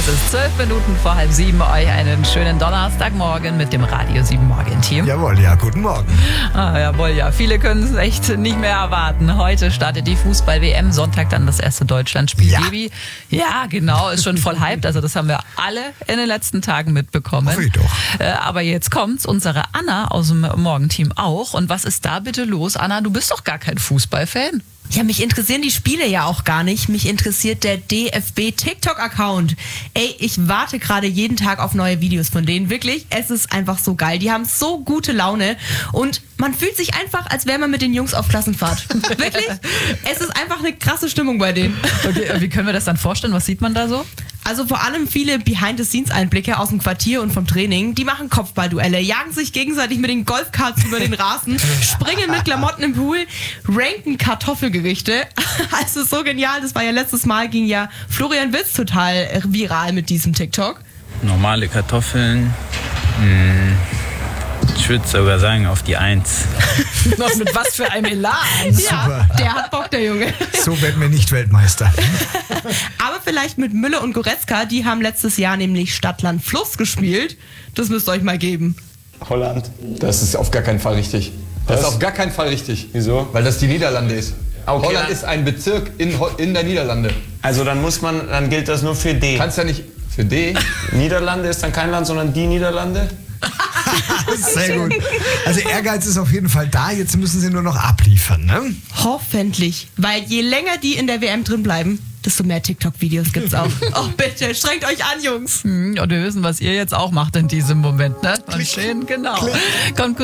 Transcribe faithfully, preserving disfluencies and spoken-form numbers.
Es ist zwölf Minuten vor halb sieben. Euch einen schönen Donnerstagmorgen mit dem Radio sieben Morgen-Team. Jawohl, ja, guten Morgen. Ah, jawohl, ja. Viele können es echt nicht mehr erwarten. Heute startet die Fußball-W M, Sonntag dann das erste Deutschlandspiel. Ja. Baby. Ja, genau, ist schon voll hyped. Also das haben wir alle in den letzten Tagen mitbekommen. Hoffe ich doch. Äh, aber jetzt kommt's, unsere Anna aus dem Morgenteam auch. Und was ist da bitte los? Anna, du bist doch gar kein Fußballfan. Ja, mich interessieren die Spiele ja auch gar nicht. Mich interessiert der D F B-TikTok-Account. Ey, ich warte gerade jeden Tag auf neue Videos von denen. Wirklich, es ist einfach so geil. Die haben so gute Laune und man fühlt sich einfach, als wäre man mit den Jungs auf Klassenfahrt. Wirklich, es ist einfach eine krasse Stimmung bei denen. Okay, wie können wir das dann vorstellen? Was sieht man da so? Also vor allem viele Behind-the-Scenes-Einblicke aus dem Quartier und vom Training. Die machen Kopfballduelle, jagen sich gegenseitig mit den Golfkarts über den Rasen, springen mit Klamotten im Pool, ranken Kartoffelgerichte. Also so genial, das war ja letztes Mal, ging ja Florian Witz total viral mit diesem TikTok. Normale Kartoffeln, mh, ich würde sogar sagen auf die Eins. Noch mit was für einem Elan. Ja, der hat Bock, der Junge. So werden wir nicht Weltmeister. Aber vielleicht mit Müller und Goretzka, die haben letztes Jahr nämlich Stadtland Fluss gespielt. Das müsst ihr euch mal geben. Holland. Das ist auf gar keinen Fall richtig. Das Was? ist auf gar keinen Fall richtig. Wieso? Weil das die Niederlande ist. Okay, Holland dann- ist ein Bezirk in, Ho- in der Niederlande. Also dann muss man, dann gilt das nur für D. Kannst ja nicht für D. Niederlande ist dann kein Land, sondern die Niederlande. Sehr gut. Also Ehrgeiz ist auf jeden Fall da. Jetzt müssen sie nur noch abliefern, ne? Hoffentlich. Weil je länger die in der W M drin bleiben, desto mehr TikTok-Videos gibt's auch. Oh bitte, strengt euch an, Jungs. Hm, und wir wissen, was ihr jetzt auch macht in diesem Moment, ne? Mal sehen, genau. Kommt gut.